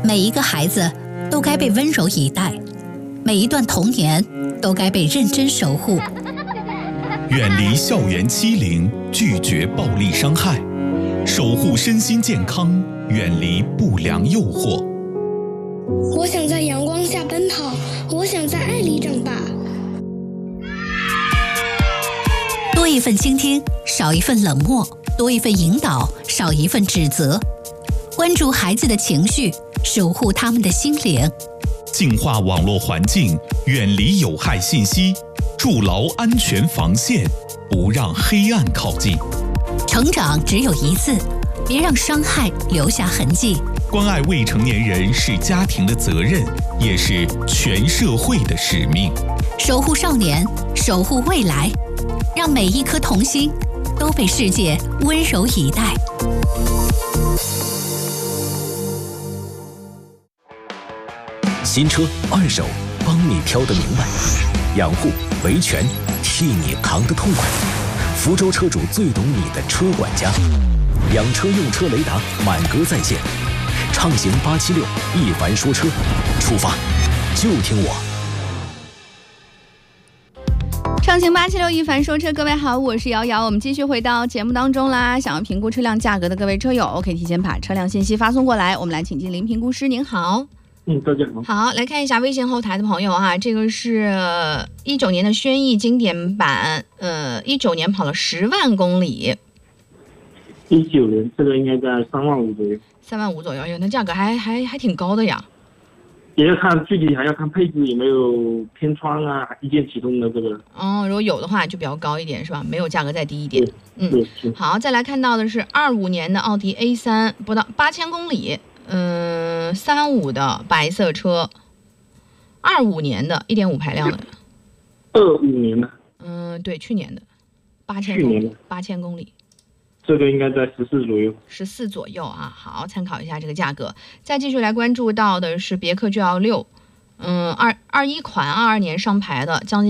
每一个孩子都该被温柔以待，每一段童年都该被认真守护。 远离校园欺凌，拒绝暴力伤害，守护身心健康，远离不良诱惑。 我想在阳光下奔跑，我想在爱里长大。 多一份倾听，少一份冷漠；多一份引导，少一份指责。关注孩子的情绪，守护他们的心灵。 净化网络环境，远离有害信息，筑牢安全防线，不让黑暗靠近。 成长只有一次，别让伤害留下痕迹。 关爱未成年人是家庭的责任，也是全社会的使命。 守护少年，守护未来，让每一颗童心都被世界温柔以待。 新车二手，帮你挑得明白；养护维权，替你扛得痛快。福州车主最懂你的车管家，养车用车雷达满格在线。畅行876，一凡说车，出发就听我。 畅行876，一凡说车，各位好，我是瑶瑶，我们继续回到节目当中啦。想要评估车辆价格的各位车友，可以提前把车辆信息发送过来，我们来请进林评估师。您好。 大家好。 好，来看一下微信后台的朋友哈，这个是19年的轩逸经典版，19年跑了10万公里。 19年这个应该在3万5左右。 3万5左右，那价格还挺高的呀。 也要看具体，还要看配置有没有偏窗啊，一键启动的这个。 如果有的话就比较高一点是吧？没有价格再低一点。 对。 好，再来看到的是25年的奥迪 A3，不到8000公里。35的白色车，25年的1.5排量的 ，25年的， 对，去年的8000公里， 这个应该在14左右啊。好，参考一下这个价格。再继续来关注到的是别克 GL6，21款22年上牌的，将近